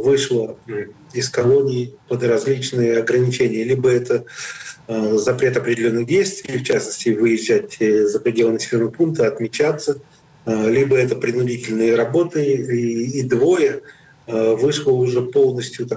вышло из колонии под различные ограничения. Либо это запрет определенных действий, в частности, выезжать за пределы населенного пункта, отмечаться, либо это принудительные работы, и двое вышло уже полностью